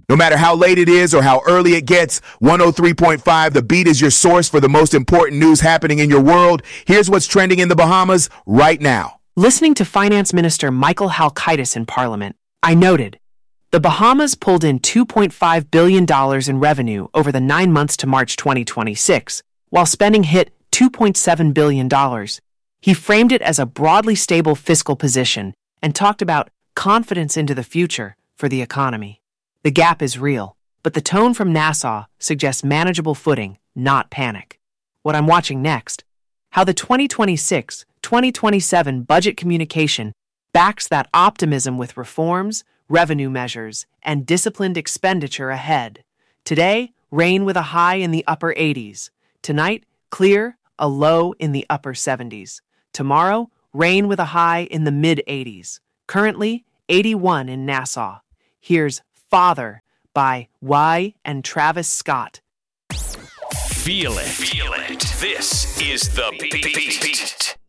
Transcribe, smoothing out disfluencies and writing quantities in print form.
No matter how late it is or how early it gets, 103.5 The Beat is your source for the most important news happening in your world. Here's what's trending in the Bahamas right now. Listening to Finance Minister Michael Halkitis in Parliament, I noted, the Bahamas pulled in $2.5 billion in revenue over the 9 months to March 2026, while spending hit $2.7 billion. He framed it as a broadly stable fiscal position and talked about confidence into the future for the economy. The gap is real, but the tone from Nassau suggests manageable footing, not panic. What I'm watching next, how the 2026-2027 budget communication backs that optimism with reforms, revenue measures, and disciplined expenditure ahead. Today, rain with a high in the upper 80s. Tonight, clear, a low in the upper 70s. Tomorrow, rain with a high in the mid-80s. Currently, 81 in Nassau. Here's Father by Y and Travis Scott. Feel it. Feel it. This is The Beat.